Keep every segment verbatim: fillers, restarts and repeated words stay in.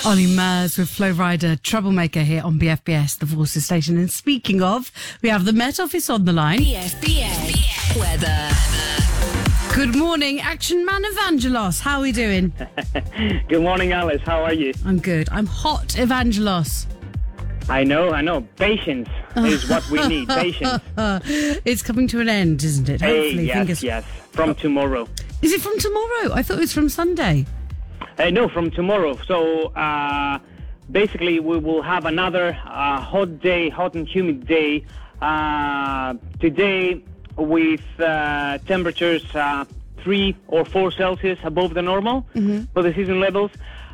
Ollie Murs with Flo Rida, Troublemaker here on B F B S, the Forces Station. And speaking of, we have the Met Office on the line. B F B S weather. Good morning, Action Man Evangelos. How are we doing? Good morning, Alice. How are you? I'm good. I'm hot, Evangelos. I know, I know. Patience is what we need. Patience. It's coming to an end, isn't it? Hey, Hopefully, yes, fingers. yes. From tomorrow. Is it from tomorrow? I thought it was from Sunday. Uh, no, from tomorrow. So uh, basically, we will have another uh, hot day, hot and humid day. Uh, today, with uh, temperatures uh, three or four Celsius above the normal mm-hmm. for the season levels.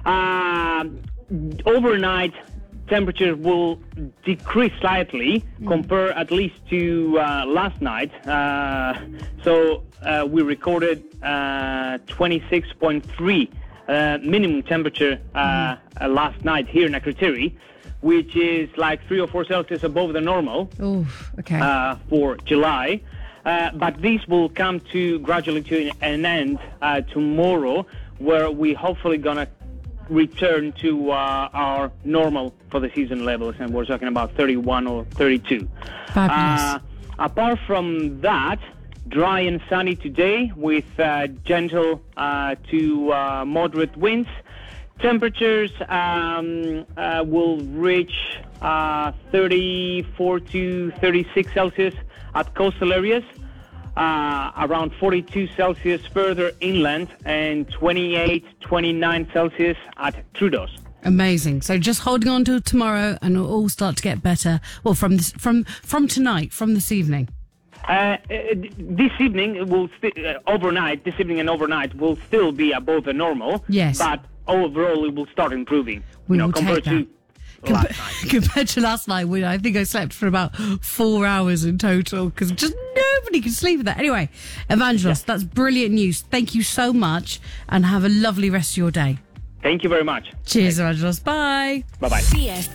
Uh, overnight, temperatures will decrease slightly mm. compared at least to uh, last night. Uh, so uh, we recorded uh, twenty-six point three uh, minimum temperature uh, mm. uh, last night here in Akrotiri, which is like three or four Celsius above the normal oh, okay. uh, for July. Uh, but this will come to gradually to an end uh, tomorrow, where we hopefully gonna return to uh, our normal for the season levels, and we're talking about thirty-one or thirty-two. Fabulous. Uh, apart from that, dry and sunny today with uh, gentle uh, to uh, moderate winds. Temperatures um, uh, will reach uh, thirty-four to thirty-six Celsius at coastal areas, uh, around forty-two Celsius further inland, and twenty-eight, twenty-nine Celsius at Troodos. Amazing. So just holding on till tomorrow, and it'll all start to get better. Well, from this, from from tonight, from this evening. Uh, this evening will st- uh, overnight. This evening and overnight will still be above the normal. Yes. But overall, it will start improving. We you know, will compared take that. to. Compa- Last night. compared to last night, when I think I slept for about four hours in total because just nobody could sleep with that. Anyway, Evangelos, yeah. That's brilliant news. Thank you so much, and have a lovely rest of your day. Thank you very much. Cheers, Evangelos. Bye. Bye bye.